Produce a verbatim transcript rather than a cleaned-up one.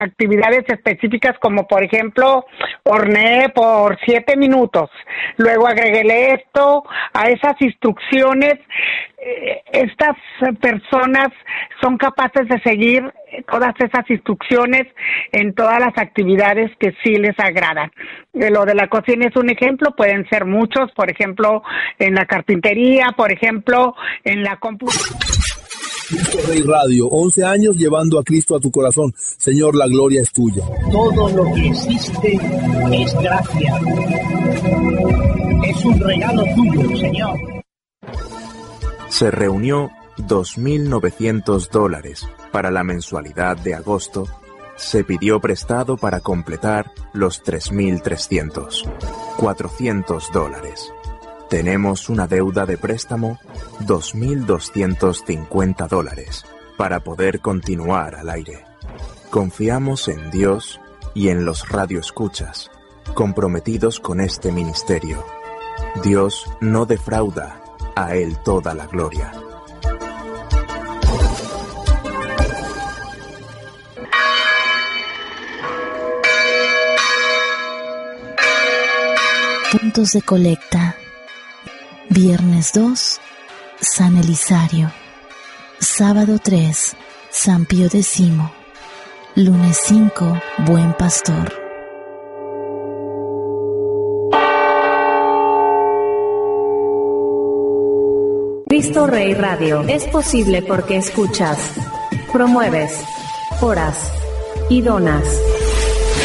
actividades específicas como por ejemplo horneé por siete minutos, luego agregué esto a esas instrucciones. Eh, estas personas son capaces de seguir todas esas instrucciones en todas las actividades que sí les agradan. De lo de la cocina es un ejemplo, pueden ser muchos, por ejemplo en la carpintería, por ejemplo en la computadora. Cristo Rey Radio, once años llevando a Cristo a tu corazón. Señor, la gloria es tuya. Todo lo que existe es gracia. Es un regalo tuyo, Señor. Se reunió dos mil novecientos dólares para la mensualidad de agosto. Se pidió prestado para completar los tres mil trescientos. cuatrocientos dólares. Tenemos una deuda de préstamo, dos mil doscientos cincuenta dólares, para poder continuar al aire. Confiamos en Dios y en los radioescuchas, comprometidos con este ministerio. Dios no defrauda, a Él toda la gloria. Puntos de colecta. Viernes dos, San Elisario. Sábado tres, San Pío X. Lunes cinco, Buen Pastor. Cristo Rey Radio es posible porque escuchas, promueves, oras y donas.